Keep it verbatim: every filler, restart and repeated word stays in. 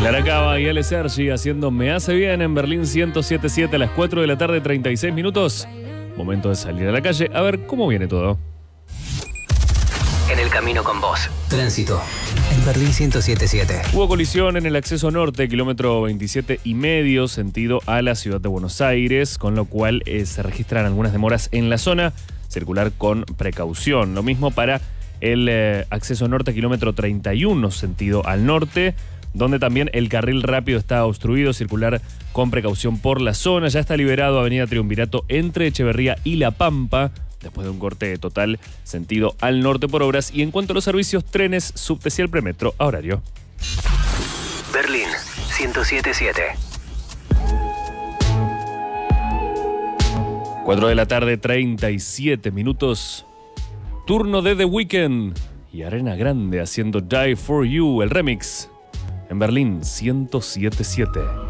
Clara Cava y Ale Sergi haciendo Me Hace Bien en Berlín ciento siete punto siete a las cuatro de la tarde, treinta y seis minutos. Momento de salir a la calle a ver cómo viene todo. En el camino con vos. Tránsito. En Berlín ciento siete punto siete. Hubo colisión en el acceso norte, kilómetro veintisiete y medio, sentido a la ciudad de Buenos Aires, con lo cual eh, se registran algunas demoras en la zona. Circular con precaución. Lo mismo para el eh, acceso norte, kilómetro treinta y uno, sentido al norte, donde también el carril rápido está obstruido. Circular con precaución por la zona. Ya está liberado Avenida Triunvirato entre Echeverría y La Pampa, después de un corte total sentido al norte por obras. Y en cuanto a los servicios, trenes, subte y el premetro a horario. Berlín ciento siete punto siete. cuatro de la tarde, treinta y siete minutos. Turno de The Weeknd y Arena Grande haciendo Die For You, el remix. En Berlín ciento siete punto siete.